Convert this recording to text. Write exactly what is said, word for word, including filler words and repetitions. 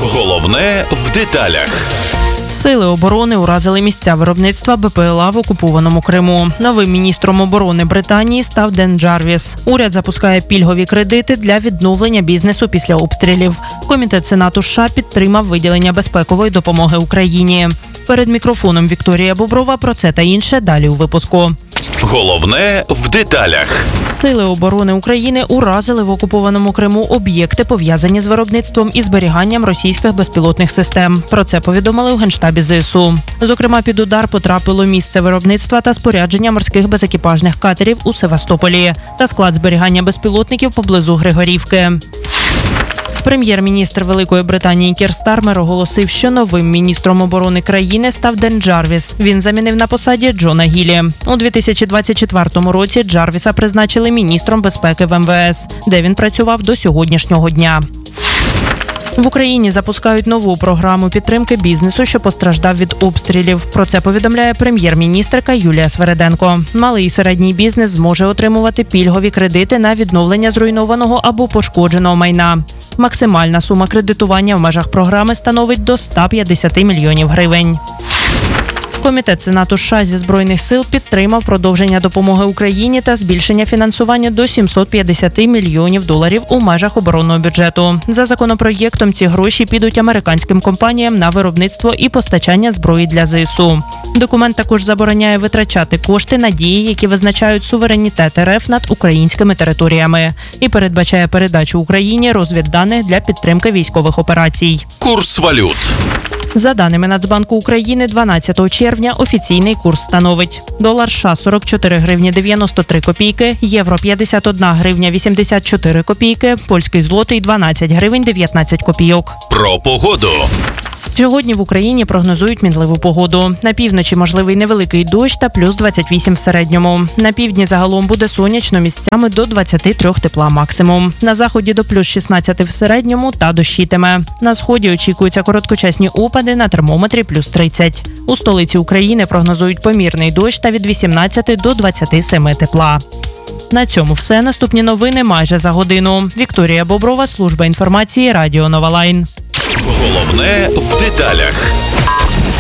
Головне в деталях. Сили оборони уразили місця виробництва БПЛА в окупованому Криму. Новим міністром оборони Британії став Ден Джарвіс. Уряд запускає пільгові кредити для відновлення бізнесу після обстрілів. Комітет Сенату США підтримав виділення безпекової допомоги Україні. Перед мікрофоном Вікторія Боброва про це та інше далі у випуску. Головне в деталях. Сили оборони України уразили в окупованому Криму об'єкти, пов'язані з виробництвом і зберіганням російських безпілотних систем. Про це повідомили у Генштабі ЗСУ. Зокрема, під удар потрапило місце виробництва та спорядження морських безекіпажних катерів у Севастополі та склад зберігання безпілотників поблизу Григорівки. Прем'єр-міністр Великої Британії Кір Стармер оголосив, що новим міністром оборони країни став Ден Джарвіс. Він замінив на посаді Джона Гілі. У дві тисячі двадцять четвертому році Джарвіса призначили міністром безпеки в ем ве ес, де він працював до сьогоднішнього дня. В Україні запускають нову програму підтримки бізнесу, що постраждав від обстрілів. Про це повідомляє прем'єр-міністерка Юлія Свериденко. Малий і середній бізнес зможе отримувати пільгові кредити на відновлення зруйнованого або пошкодженого майна. Максимальна сума кредитування в межах програми становить до ста п'ятдесят мільйонів гривень. Комітет Сенату США зі Збройних сил підтримав продовження допомоги Україні та збільшення фінансування до сімсот п'ятдесят мільйонів доларів у межах оборонного бюджету. За законопроєктом ці гроші підуть американським компаніям на виробництво і постачання зброї для зе ес у. Документ також забороняє витрачати кошти на дії, які визначають суверенітет ер еф над українськими територіями, і передбачає передачу Україні розвідданих для підтримки військових операцій. Курс валют. За даними Нацбанку України, дванадцятого червня офіційний курс становить: долар США – сорок чотири гривні дев'яносто три копійки, євро – п'ятдесят одна гривня вісімдесят чотири копійки, польський злотий – дванадцять гривень дев'ятнадцять копійок. Про погоду. Сьогодні в Україні прогнозують мінливу погоду. На півночі можливий невеликий дощ та плюс двадцять вісім в середньому. На півдні загалом буде сонячно, місцями до двадцяти трьох тепла максимум. На заході до плюс шістнадцяти в середньому та дощитиме. На сході очікуються короткочасні опади, на термометрі плюс тридцять. У столиці України прогнозують помірний дощ та від вісімнадцяти до двадцяти семи тепла. На цьому все. Наступні новини майже за годину. Вікторія Боброва, служба інформації, Радіо Нова Лайн. Головне в деталях.